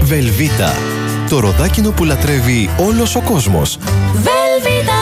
Βελβίτα. Το ροδάκινο που λατρεύει όλος ο κόσμος. Βελβίτα.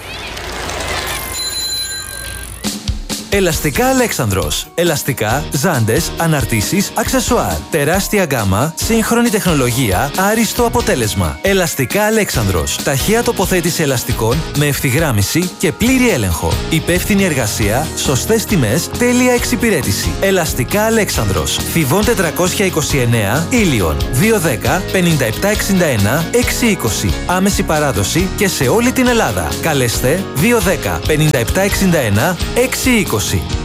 Ελαστικά Αλέξανδρος. Ελαστικά, ζάντες, αναρτήσεις, αξεσουάρ. Τεράστια γκάμα, σύγχρονη τεχνολογία, άριστο αποτέλεσμα. Ελαστικά Αλέξανδρος. Ταχεία τοποθέτηση ελαστικών με ευθυγράμμιση και πλήρη έλεγχο. Υπεύθυνη εργασία, σωστές τιμές, τέλεια εξυπηρέτηση. Ελαστικά Αλέξανδρος. Θηβών 429, Ήλιον. 210 5761 620. Άμεση παράδοση και σε όλη την Ελλάδα. Καλέστε 210 5761 620.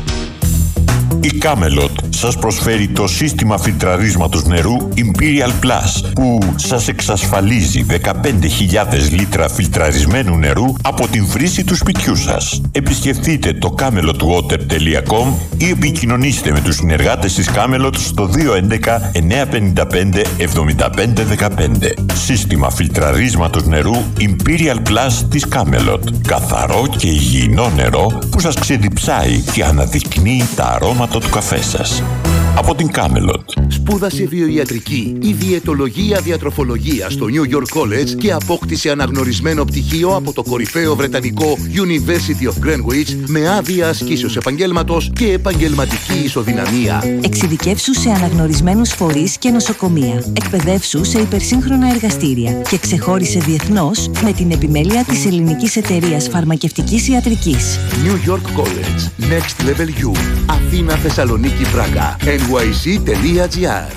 Η Camelot σας προσφέρει το σύστημα φιλτραρίσματος νερού Imperial Plus που σας εξασφαλίζει 15.000 λίτρα φιλτραρισμένου νερού από την βρύση του σπιτιού σας. Επισκεφτείτε το camelotwater.com ή επικοινωνήστε με τους συνεργάτες της Camelot στο 211 955 7515. Σύστημα φιλτραρίσματος νερού Imperial Plus της Camelot. Καθαρό και υγιεινό νερό που σας ξεδιψάει και αναδεικνύει τα αρώματα του καφέ σας. Από την Camelot. Σπούδασε βιοιατρική ή διαιτολογία διατροφολογία στο New York College και απόκτησε αναγνωρισμένο πτυχίο από το κορυφαίο βρετανικό University of Greenwich με άδεια ασκήσεως επαγγέλματος και επαγγελματική ισοδυναμία. Εξειδικεύσου σε αναγνωρισμένους φορείς και νοσοκομεία. Εκπαιδεύσου σε υπερσύγχρονα εργαστήρια και ξεχώρισε διεθνώς με την επιμέλεια της ελληνικής εταιρείας φαρμακευτικής ιατρικής. New York College. Next Level U. Αθήνα, Θεσσαλονίκη, Πράγα. nyc.gr.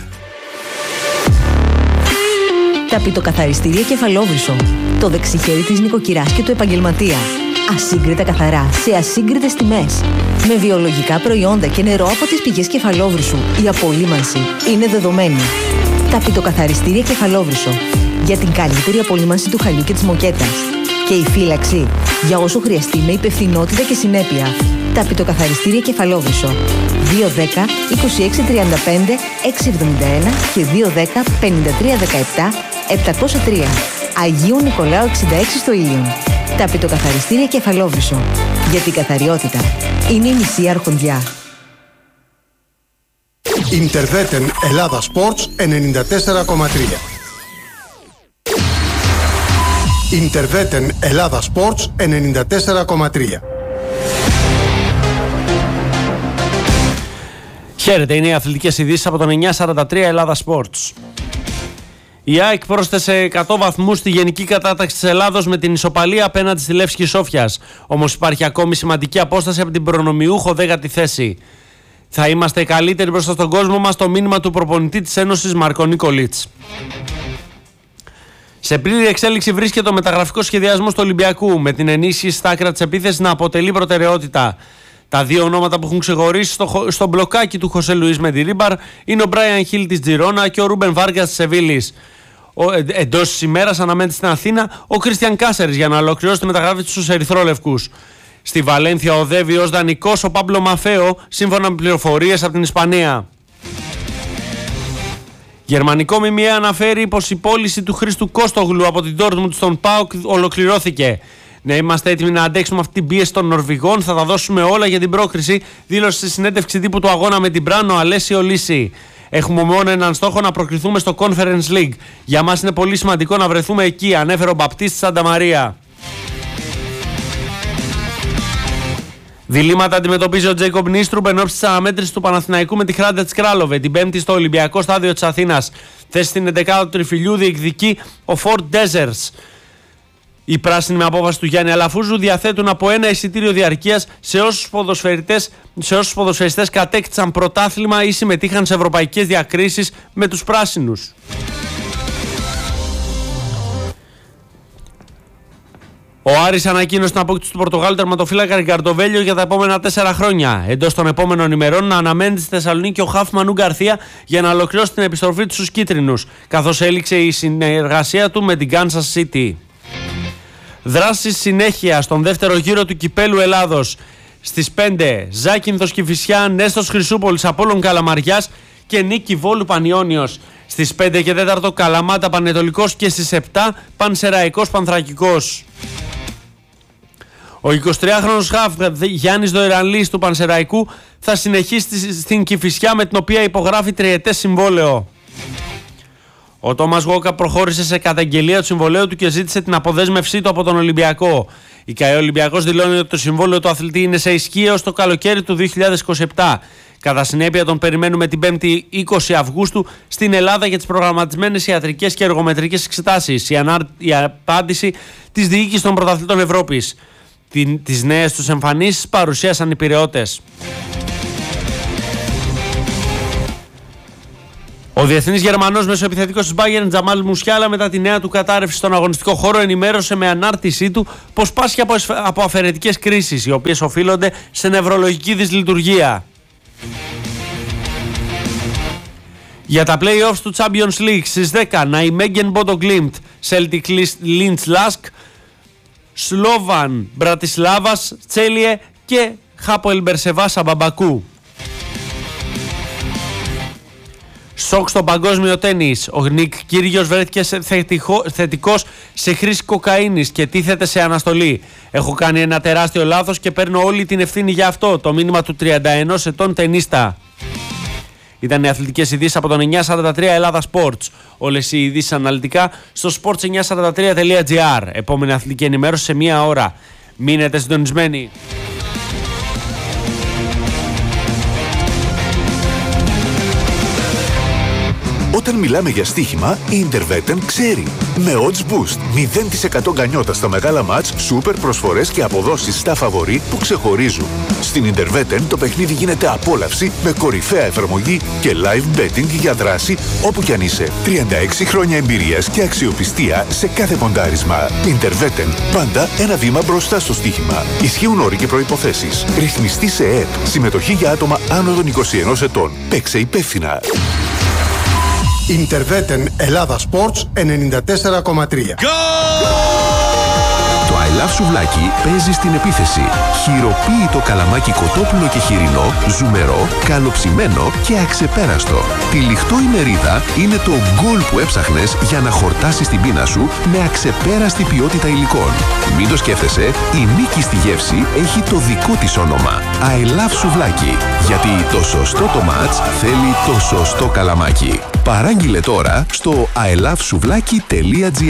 Ταπητοκαθαριστήρια Κεφαλόβρυσο. Το δεξιχέρι της νοικοκυράς και του επαγγελματία. Ασύγκριτα καθαρά, σε ασύγκριτες τιμές. Με βιολογικά προϊόντα και νερό από τις πηγές Κεφαλόβρυσου. Η απολύμανση είναι δεδομένη. Ταπητοκαθαριστήρια Κεφαλόβρυσο. Για την καλύτερη απολύμανση του χαλιού και της μοκέτας. Και η φύλαξη για όσο χρειαστεί με υπευθυνότητα και συνέπεια. Ταπητοκαθαριστήρια Κεφαλόβρυσο. 210 2635 671 και 210 5317 703. Αγίου Νικολάου 66 στο Ήλιον. Ταπητοκαθαριστήρια Κεφαλόβρυσο. Για την καθαριότητα είναι η μισή αρχοντιά. Ιντερβέτεν Ελλάδα Sports 94,3. Ιντερβέτεν Ελλάδα Sports 94,3. Χαίρετε, είναι οι αθλητικές ειδήσεις από τον 943 Ελλάδα Sports. Η ΑΕΚ πρόσθεσε 100 βαθμούς στη γενική κατάταξη της Ελλάδος με την ισοπαλία απέναντι στη Λεύσκη Σόφιας. Όμως υπάρχει ακόμη σημαντική απόσταση από την προνομιούχο 10η θέση. Θα είμαστε καλύτεροι μπροστά στον κόσμο μας, το μήνυμα του προπονητή της Ένωσης Μάρκο Νικολίτς. Σε πλήρη εξέλιξη βρίσκεται ο μεταγραφικός σχεδιασμός του Ολυμπιακού, με την ενίσχυση στα άκρα της επίθεσης να αποτελεί προτεραιότητα. Τα δύο ονόματα που έχουν ξεχωρίσει στο μπλοκάκι του Χωσέ Λουίς Μεντιρίμπαρ είναι ο Μπράιαν Χιλ της Τζιρόνα και ο Ρούμπεν Βάργκας της Σεβίλης. Εντός της ημέρας αναμένεται στην Αθήνα ο Κρίστιαν Κάσερης για να ολοκληρώσει τη μεταγραφή στους ερυθρόλευκους. Στη Βαλένθια οδεύει ως δανεικός ο Πάμπλο Μαφέο, σύμφωνα με πληροφορίες από την Ισπανία. Γερμανικό ΜΜΕ αναφέρει πως η πώληση του Χρήστου Κόστογλου από την Ντόρτμουντ στον ΠΑΟΚ ολοκληρώθηκε. Ναι, είμαστε έτοιμοι να αντέξουμε αυτή την πίεση των Νορβηγών. Θα τα δώσουμε όλα για την πρόκριση, δήλωσε στη συνέντευξη τύπου του αγώνα με την Μπράνο Αλέσιο Λύση. Έχουμε μόνο έναν στόχο, να προκριθούμε στο Conference League. Για μας είναι πολύ σημαντικό να βρεθούμε εκεί, ανέφερε ο Μπαπτίστης Σανταμαρία. Διλήμματα αντιμετωπίζει ο Τζέικομπ Νίστρουμπ εν ώψη της αναμέτρησης του Παναθηναϊκού με τη Hrádec Králové την Πέμπτη στο Ολυμπιακό Στάδιο της Αθήνας. Θέση στην 11η του τριφυλιού διεκδικεί ο Ford Deserts. Οι πράσινοι, με απόφαση του Γιάννη Αλαφούζου, διαθέτουν από ένα εισιτήριο διαρκείας σε όσους ποδοσφαιριστές κατέκτησαν πρωτάθλημα ή συμμετείχαν σε ευρωπαϊκές διακρίσεις με τους πράσινους. Ο Άρης ανακοίνωσε την απόκτηση του Πορτογάλου τερματοφύλακα Ριγκαρντοβέλιο για τα επόμενα 4 χρόνια. Εντός των επόμενων ημερών αναμένεται στη Θεσσαλονίκη ο Χαφ Μανού Γκαρθία για να ολοκληρώσει την επιστροφή του στους κίτρινους, καθώς έληξε η συνεργασία του με την Kansas City. Δράση συνέχεια στον δεύτερο γύρο του Κυπέλου Ελλάδος. Στις 5 Ζάκυνθος Κηφισιά, Νέστος Χρυσούπολης Απόλλων Καλαμαριάς και Νίκη Βόλου Πανιώνιος. Στις 5 και 4 Καλαμάτα Πανετολικός και στις 7 Πανσεραϊκός Πανθρακικός. Ο 23χρονος χαφ Γιάννης Δοϊρανλής του Πανσεραϊκού θα συνεχίσει στην Κηφισιά, με την οποία υπογράφει τριετές συμβόλαιο. Ο Τόμας Γόκα προχώρησε σε καταγγελία του συμβολαίου του και ζήτησε την αποδέσμευσή του από τον Ολυμπιακό. Η ΚΑΕ Ολυμπιακός δηλώνει ότι το συμβόλαιο του αθλητή είναι σε ισχύ έως το καλοκαίρι του 2027. Κατά συνέπεια, τον περιμένουμε την 5η 20 Αυγούστου στην Ελλάδα για τις προγραμματισμένες ιατρικές και εργομετρικές εξετάσεις. Η απάντηση της διοίκησης των πρωταθλητών Ευρώπης. Τις νέες τους εμφανίσεις παρουσίασαν οι πειραιώτες. Ο διεθνής Γερμανός μεσοεπιθετικός της Bayern, Τζαμάλ Μουσιάλα, μετά τη νέα του κατάρρευση στον αγωνιστικό χώρο, ενημέρωσε με ανάρτησή του πως πάσχει από αφαιρετικές κρίσεις, οι οποίες οφείλονται σε νευρολογική δυσλειτουργία. Για τα play-offs του Champions League στις 10, Ναϊμέγγεν Μπόντο Γκλίμπτ, Celtic Linz Lask, Σλόβαν Μπρατισλάβας Τσέλιε και Χάποελ Μπερσεβά Σαμπαμπακού. Σοκ στο παγκόσμιο τένις. Ο Νικ Κύριος βρέθηκε θετικός σε χρήση κοκαίνης και τίθεται σε αναστολή. Έχω κάνει ένα τεράστιο λάθος και παίρνω όλη την ευθύνη για αυτό. Το μήνυμα του 31 ετών τενίστα. Ήταν οι αθλητικές ειδήσεις από τον 943 Ελλάδα Sports. Όλες οι ειδήσεις αναλυτικά στο sports943.gr. Επόμενη αθλητική ενημέρωση σε 1 ώρα. Μείνετε συντονισμένοι. Όταν μιλάμε για στοίχημα, η Interveten ξέρει. Με Odds Boost, 0% γκανιότα στα μεγάλα μάτς, σούπερ προσφορές και αποδόσεις στα φαβορί που ξεχωρίζουν. Στην Interveten το παιχνίδι γίνεται απόλαυση με κορυφαία εφαρμογή και live betting για δράση όπου κι αν είσαι. 36 χρόνια εμπειρίας και αξιοπιστία σε κάθε ποντάρισμα. Interveten, πάντα ένα βήμα μπροστά στο στοίχημα. Ισχύουν όροι και προϋποθέσεις. Ρυθμιστή σε ΕΕΠ. Συμμετοχή για άτομα άνω των 21 ετών. Παίξε υπεύθυνα. Interveten Ελλάδα Sports 94,3. Το I Love Σουβλάκι παίζει στην επίθεση. Χειροποίητο καλαμάκι κοτόπουλο και χοιρινό, ζουμερό, καλοψημένο και αξεπέραστο. Τυλιχτό η μερίδα είναι το γκολ που έψαχνες για να χορτάσεις την πείνα σου με αξεπέραστη ποιότητα υλικών. Μην το σκέφτεσαι, η νίκη στη γεύση έχει το δικό της όνομα. I Love Σουβλάκι. Γιατί το σωστό το μάτς θέλει το σωστό καλαμάκι. Παράγγειλε τώρα στο ilovesuvlaki.gr.